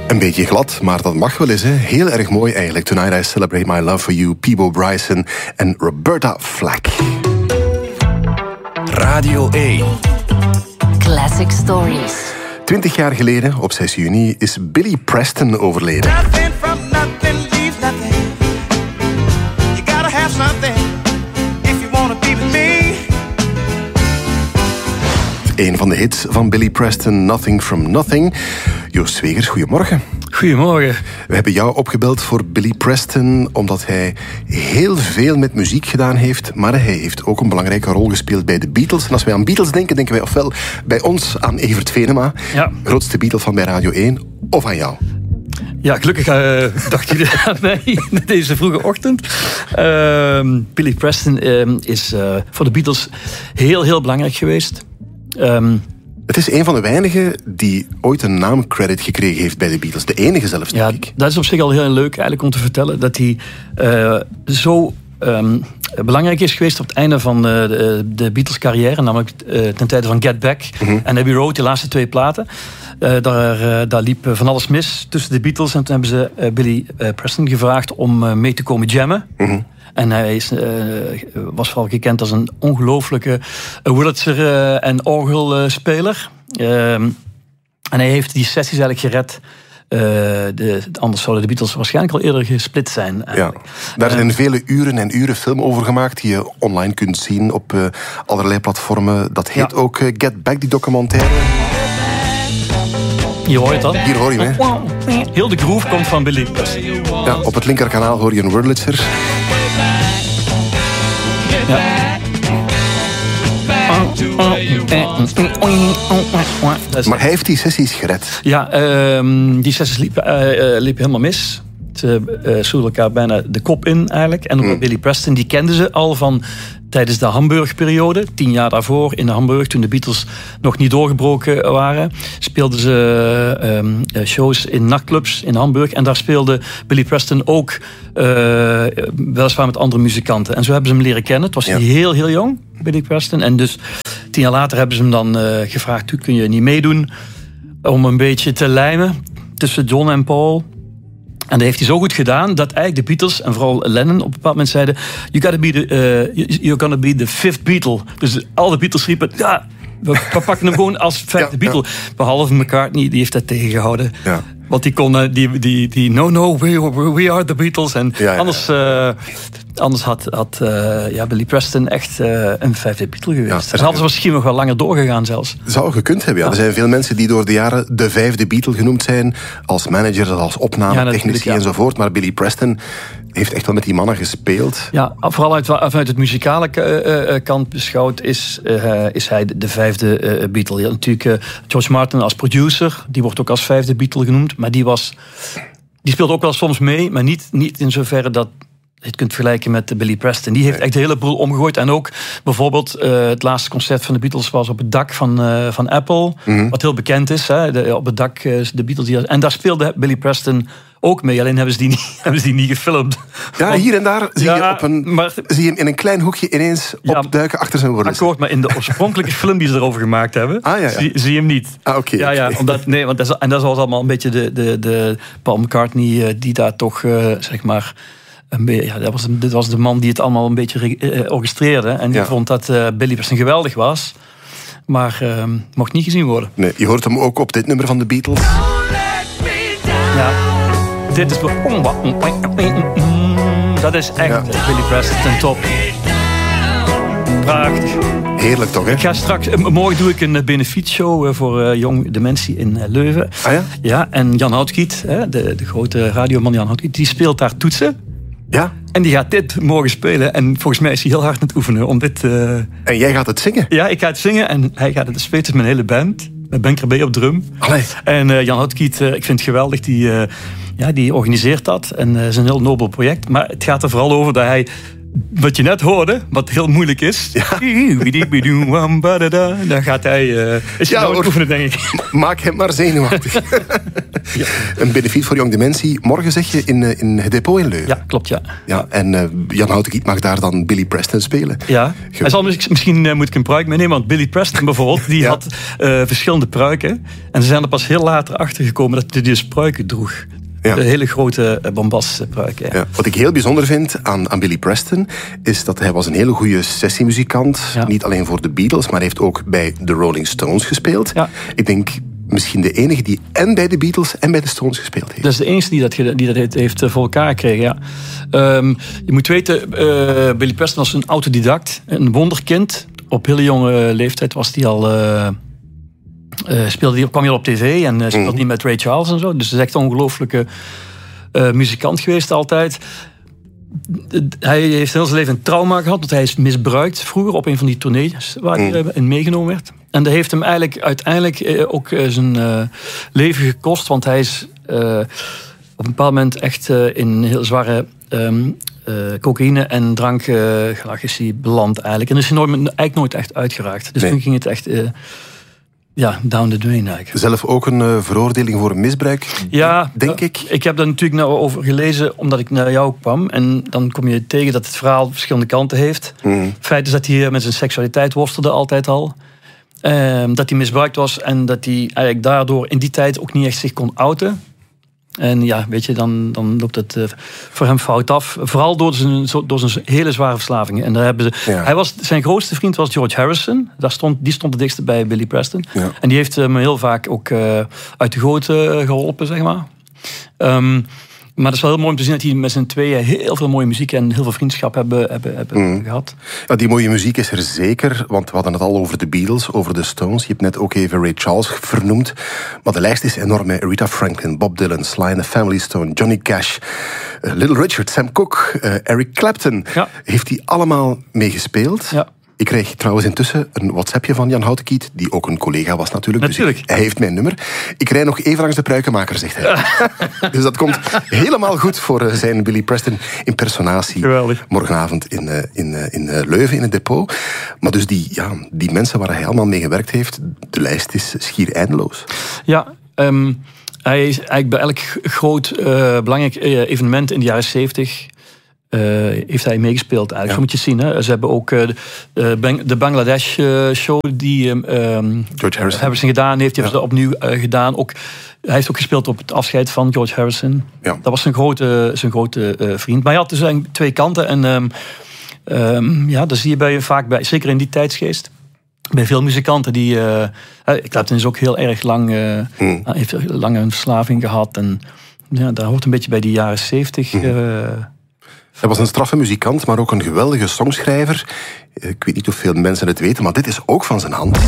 Een beetje glad, maar dat mag wel eens. Hè? Heel erg mooi eigenlijk. Tonight I Celebrate My Love For You, Peabo Bryson en Roberta Flack. Radio 1. Classic Stories. 20 jaar geleden, op 6 juni, is Billy Preston overleden. Nothing from nothing leaves nothing. You gotta have something if you wanna be with me. Een van de hits van Billy Preston, Nothing from Nothing. Joost Zwegers, goedemorgen. Goedemorgen. We hebben jou opgebeld voor Billy Preston omdat hij heel veel met muziek gedaan heeft, maar hij heeft ook een belangrijke rol gespeeld bij de Beatles. En als wij aan Beatles denken, denken wij ofwel bij ons aan Evert Venema, Ja. grootste Beatle van bij Radio 1, of aan jou. Ja, gelukkig dacht jullie aan mij deze vroege ochtend. Billy Preston is voor de Beatles heel belangrijk geweest. Het is een van de weinigen die ooit een naamcredit gekregen heeft bij de Beatles. De enige zelfs, denk ik. Dat is op zich al heel leuk eigenlijk om te vertellen dat hij zo belangrijk is geweest op het einde van de Beatles carrière, namelijk ten tijde van Get Back en Abbey Road, de laatste 2 platen. Daar liep van alles mis tussen de Beatles en toen hebben ze Billy Preston gevraagd om mee te komen jammen. En hij was vooral gekend als een ongelooflijke Wurlitzer en orgelspeler. En hij heeft die sessies eigenlijk gered. Anders zouden de Beatles waarschijnlijk al eerder gesplit zijn. Ja. Daar zijn vele uren en uren film over gemaakt die je online kunt zien op allerlei platformen. Dat heet ook Get Back, die documentaire. Je hoort dat? Hier hoor je hem, hè? Heel de groove komt van Billy Preston. Ja, op het linkerkanaal hoor je een Wurlitzer. Ja. Maar hij heeft die sessies gered. Ja, die sessies liepen helemaal mis. Ze sloegen elkaar bijna de kop in eigenlijk. En Billy Preston, die kenden ze al van tijdens de Hamburg-periode. 10 jaar daarvoor in Hamburg, toen de Beatles nog niet doorgebroken waren, speelden ze shows in nachtclubs in Hamburg. En daar speelde Billy Preston ook weliswaar met andere muzikanten. En zo hebben ze hem leren kennen. Het was heel jong, Billy Preston. En dus 10 jaar later hebben ze hem dan gevraagd, kun je niet meedoen om een beetje te lijmen tussen John en Paul. En dat heeft hij zo goed gedaan dat eigenlijk de Beatles en vooral Lennon op een bepaald moment zeiden: you're gonna be the 5th Beatle. Dus al de Beatles riepen: ja, we pakken hem gewoon als 5e Beatle. Behalve McCartney, die heeft dat tegengehouden. Ja. Want die kon no, we are the Beatles. En anders had Billy Preston echt een 5e Beatle geweest. Ja, dus hadden ze misschien nog wel langer doorgegaan zelfs. Zou gekund hebben, ja. Er zijn veel mensen die door de jaren de 5e Beatle genoemd zijn. Als manager, als opnametechnici enzovoort. Maar Billy Preston heeft echt wel met die mannen gespeeld. Ja, vooral vanuit het muzikale kant beschouwd is hij de 5e Beatle. Ja, natuurlijk George Martin als producer, die wordt ook als 5e Beatle genoemd. Maar die speelt ook wel soms mee, maar niet in zoverre dat je het kunt vergelijken met Billy Preston. Die heeft echt de hele boel omgegooid. En ook bijvoorbeeld het laatste concert van de Beatles was op het dak van Apple. Wat heel bekend is. Hè? Op het dak, de Beatles. En daar speelde Billy Preston ook mee. Alleen hebben ze die niet gefilmd. Ja, hier en daar zie je hem in een klein hoekje ineens opduiken achter zijn woorden. Akkoord, maar in de oorspronkelijke film die ze erover gemaakt hebben, zie je hem niet. Oké. Want dat was allemaal een beetje de Paul McCartney die daar toch, zeg maar, dit was de man die het allemaal een beetje orchestreerde. En die vond dat Billy Preston geweldig was. Maar mocht niet gezien worden. Nee, je hoort hem ook op dit nummer van de Beatles. Ja. Dit is... Dat is echt Billy Preston ten top. Prachtig. Heerlijk toch, hè? Ik ga straks... Morgen doe ik een benefietshow voor jong dementie in Leuven. Ah ja? Ja, en Jan Houtkiet, de grote radioman Jan Houtkiet, die speelt daar toetsen. Ja? En die gaat dit morgen spelen. En volgens mij is hij heel hard aan het oefenen om dit... En jij gaat het zingen? Ja, ik ga het zingen en hij gaat het spelen met mijn hele band. Met Ben Krabbe op drum. Allee. En Jan Houtkiet, ik vind het geweldig, die organiseert dat. En het is een heel nobel project. Maar het gaat er vooral over dat hij wat je net hoorde, wat heel moeilijk is. Ja. Dan gaat hij... is je nou oefenen, denk ik. Maak hem maar zenuwachtig. Ja. Een benefiet voor jong dementie. Morgen zeg je in het depot in Leuven. Ja, klopt, ja. Ja, en Jan Houtekiet mag daar dan Billy Preston spelen. Ja. Hij zal misschien moet ik een pruik meenemen, want Billy Preston bijvoorbeeld, die had verschillende pruiken. En ze zijn er pas heel later achter gekomen dat hij dus pruiken droeg. Ja. De hele grote bombastpruik. Ja. Ja. Wat ik heel bijzonder vind aan Billy Preston is dat hij was een hele goede sessiemuzikant. Ja. Niet alleen voor de Beatles, maar hij heeft ook bij de Rolling Stones gespeeld. Ja. Ik denk misschien de enige die en bij de Beatles en bij de Stones gespeeld heeft. Dat is de enige die dat heeft voor elkaar gekregen, ja. Je moet weten, Billy Preston was een autodidact, een wonderkind. Op hele jonge leeftijd was hij al... kwam hij al op tv en speelde niet met Ray Charles en zo. Dus hij is echt een ongelooflijke muzikant geweest altijd. Hij heeft heel zijn leven een trauma gehad, want hij is misbruikt vroeger op een van die tournees waar hij in meegenomen werd. En dat heeft hem uiteindelijk ook zijn leven gekost, want hij is op een bepaald moment echt in heel zware cocaïne en drankgelag is hij beland eigenlijk. En is hij eigenlijk nooit echt uitgeraakt. Dus toen ging het echt... down the drain eigenlijk. Zelf ook een veroordeling voor misbruik, denk ik. Ik heb daar natuurlijk over gelezen omdat ik naar jou kwam. En dan kom je tegen dat het verhaal verschillende kanten heeft. Het feit is dat hij met zijn seksualiteit worstelde altijd al. Dat hij misbruikt was en dat hij eigenlijk daardoor in die tijd ook niet echt zich kon outen. En ja, weet je, dan loopt het voor hem fout af. Vooral door zijn hele zware verslavingen. En daar hebben ze, zijn grootste vriend was George Harrison. Die stond het dichtst bij Billy Preston. Ja. En die heeft hem heel vaak ook uit de goot geholpen, zeg maar. Maar het is wel heel mooi om te zien dat die met z'n tweeën heel veel mooie muziek en heel veel vriendschap hebben gehad. Ja, die mooie muziek is er zeker, want we hadden het al over de Beatles, over de Stones. Je hebt net ook even Ray Charles vernoemd. Maar de lijst is enorm. Rita Franklin, Bob Dylan, Sly and the Family Stone, Johnny Cash, Little Richard, Sam Cooke, Eric Clapton. Ja. Heeft hij allemaal meegespeeld? Ja. Ik kreeg trouwens intussen een WhatsAppje van Jan Houtekiet, die ook een collega was natuurlijk. Dus hij heeft mijn nummer. Ik rij nog even langs de pruikenmaker, zegt hij. Dus dat komt helemaal goed voor zijn Billy Preston impersonatie. Geweldig. Morgenavond in Leuven, in het depot. Maar dus die mensen waar hij allemaal mee gewerkt heeft, de lijst is schier eindeloos. Ja, hij is eigenlijk bij elk groot belangrijk evenement in de jaren 70... heeft hij meegespeeld eigenlijk. Zo moet je zien. Hè. Ze hebben ook de Bangladesh show die George Harrison gedaan heeft. Die hebben ze opnieuw gedaan. Hij heeft ook gespeeld op het afscheid van George Harrison. Ja. Dat was zijn grote vriend. Maar hij had dus eigenlijk twee kanten. En dat zie je vaak bij, zeker in die tijdsgeest. Bij veel muzikanten die... Clapton is ook heel erg lang... heeft lang een verslaving gehad. En daar hoort een beetje bij die jaren 70... Hij was een straffe muzikant, maar ook een geweldige songschrijver. Ik weet niet of veel mensen het weten, maar dit is ook van zijn hand.